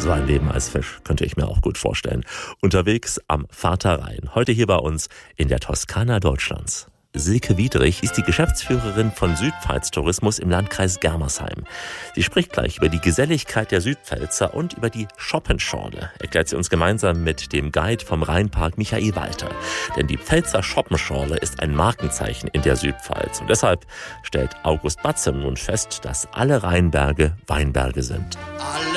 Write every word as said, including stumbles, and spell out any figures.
So ein Leben als Fisch könnte ich mir auch gut vorstellen. Unterwegs am Vater-Rhein. Heute hier bei uns in der Toskana Deutschlands. Silke Wiedrich ist die Geschäftsführerin von Südpfalz Tourismus im Landkreis Germersheim. Sie spricht gleich über die Geselligkeit der Südpfälzer und über die Schoppenschorle. Erklärt sie uns gemeinsam mit dem Guide vom Rheinpark Michael Walter. Denn die Pfälzer Schoppenschorle ist ein Markenzeichen in der Südpfalz. Und deshalb stellt August Batzem nun fest, dass alle Rheinberge Weinberge sind.